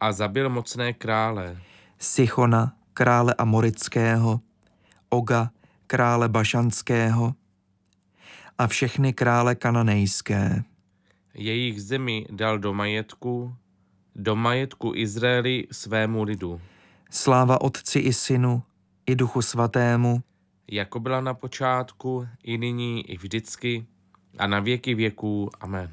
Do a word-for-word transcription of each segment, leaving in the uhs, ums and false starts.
a zabil mocné krále. Sichona, krále Amorického, Oga, krále Bašanského a všechny krále kananejské. Jejich zemi dal do majetku, do majetku Izraeli svému lidu. Sláva Otci i Synu, i Duchu Svatému, Jako byla na počátku, i nyní, i vždycky, a na věky věků. Amen.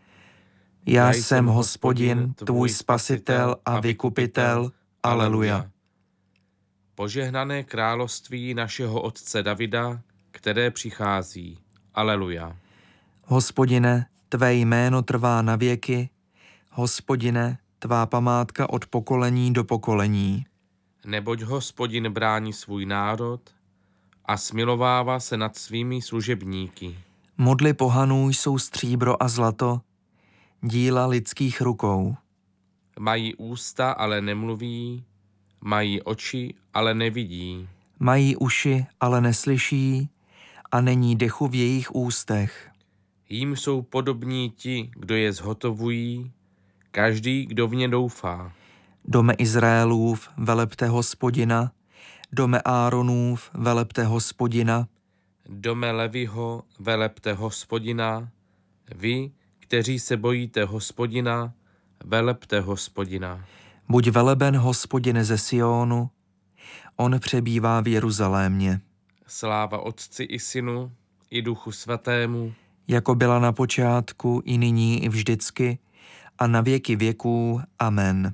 Já jsem Hospodin, tvůj spasitel a vykupitel. Aleluja. Požehnané království našeho otce Davida, které přichází. Aleluja. Hospodine, tvé jméno trvá na věky, Hospodine, tvá památka od pokolení do pokolení. Neboť Hospodin brání svůj národ a smilovává se nad svými služebníky. Modly pohanů jsou stříbro a zlato, díla lidských rukou. Mají ústa, ale nemluví, mají oči, ale nevidí. Mají uši, ale neslyší, a není dechu v jejich ústech. Jím jsou podobní ti, kdo je zhotovují, každý, kdo v ně doufá. Dome Izraelův, velepte Hospodina, dome Áronův, velepte Hospodina, Dome Leviho, velepte Hospodina, vy, kteří se bojíte Hospodina, velepte Hospodina. buď veleben Hospodine ze Sionu, on přebývá v Jeruzalémě. Sláva Otci i Synu, i Duchu Svatému, Jako byla na počátku, i nyní, i vždycky, a na věky věků. Amen.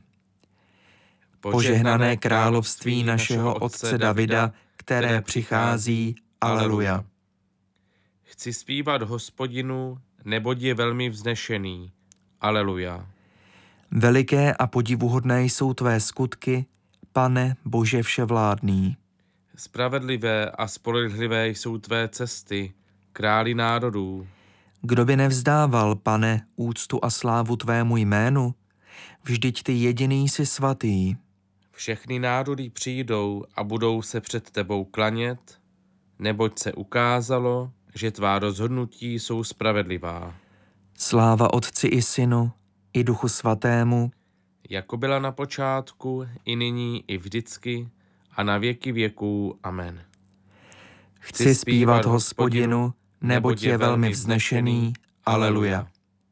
Požehnané království našeho otce Davida, které přichází. Aleluja. Chci zpívat Hospodinu, neboť je velmi vznešený. Aleluja. Veliké a podivuhodné jsou tvé skutky, Pane Bože vševládný. Spravedlivé a spolehlivé jsou tvé cesty, králi národů. Kdo by nevzdával, Pane, úctu a slávu tvému jménu? Vždyť ty jediný jsi svatý. Všechny národy přijdou a budou se před tebou klanět, neboť se ukázalo, že tvá rozhodnutí jsou spravedlivá. Sláva Otci i Synu, i Duchu Svatému, Jako byla na počátku, i nyní, i vždycky, a na věky věků. Amen. chci zpívat Hospodinu, neboť je velmi vznešený. Aleluja.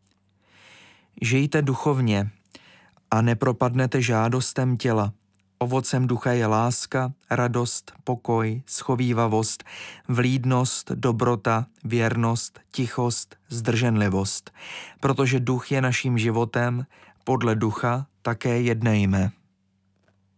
Žijte duchovně a nepropadnete žádostem těla. Ovocem ducha je láska, radost, pokoj, schovívavost, vlídnost, dobrota, věrnost, tichost, zdrženlivost. Protože duch je naším životem, podle ducha také jednejme.